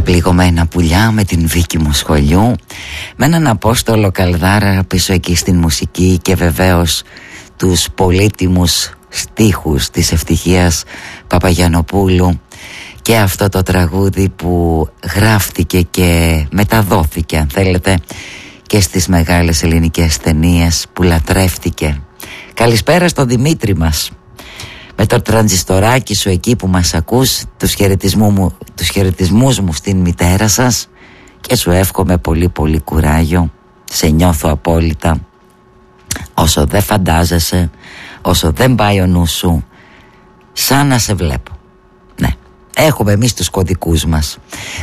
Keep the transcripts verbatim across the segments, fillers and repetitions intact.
πληγωμένα πουλιά με την Βίκη μου σχολιού, με έναν Απόστολο Καλδάρα πίσω εκεί στην μουσική και βεβαίως τους πολύτιμους στίχους της Ευτυχίας Παπαγιαννοπούλου και αυτό το τραγούδι που γράφτηκε και μεταδόθηκε, αν θέλετε, και στις μεγάλες ελληνικές ταινίες, που λατρεύτηκε. Καλησπέρα στον Δημήτρη μας, με το τρανζιστοράκι σου εκεί που μας ακούς, τους, χαιρετισμού μου, τους χαιρετισμούς μου στην μητέρα σας, και σου εύχομαι πολύ πολύ κουράγιο. Σε νιώθω απόλυτα. Όσο δεν φαντάζεσαι, όσο δεν πάει ο νους σου, σαν να σε βλέπω. Ναι, έχουμε εμείς τους κωδικούς μας.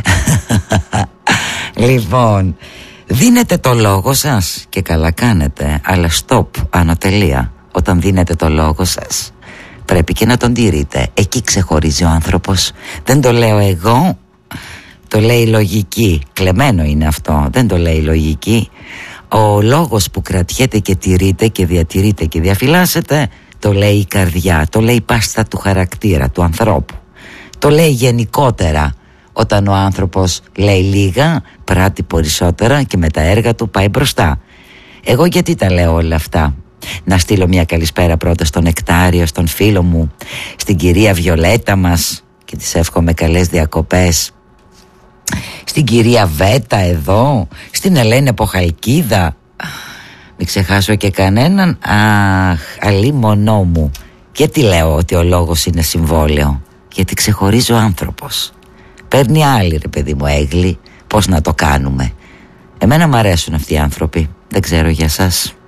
Λοιπόν, δίνετε το λόγο σας και καλά κάνετε, αλλά stop, ανωτελεία. Όταν δίνετε το λόγο σας πρέπει και να τον τηρείτε. Εκεί ξεχωρίζει ο άνθρωπος. Δεν το λέω εγώ, το λέει η λογική. Κλεμμένο είναι αυτό, δεν το λέει η λογική. Ο λόγος που κρατιέται και τηρείται και διατηρείται και διαφυλάσσεται, το λέει η καρδιά, το λέει η πάστα του χαρακτήρα του ανθρώπου. Το λέει γενικότερα. Όταν ο άνθρωπος λέει λίγα, πράττει περισσότερα και με τα έργα του πάει μπροστά. Εγώ γιατί τα λέω όλα αυτά? Να στείλω μια καλησπέρα πρώτα στον Νεκτάριο, στον φίλο μου, στην κυρία Βιολέτα μας, και της εύχομαι καλές διακοπές. Στην κυρία Βέτα εδώ, στην Ελένη από Χαλκίδα, μην ξεχάσω και κανέναν. Αχ, αλίμονό μου. Γιατί λέω ότι ο λόγος είναι συμβόλαιο? Γιατί ξεχωρίζει ο άνθρωπος. Παίρνει άλλη, ρε παιδί μου, έγλη. Πώς να το κάνουμε? Εμένα μ' αρέσουν αυτοί οι άνθρωποι. Δεν ξέρω για σας.